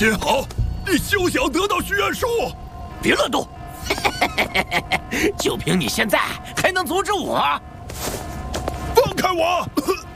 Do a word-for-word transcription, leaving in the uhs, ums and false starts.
金豪，你休想得到许愿树！ 别乱动！就凭你现在还能阻止我？ 放开我！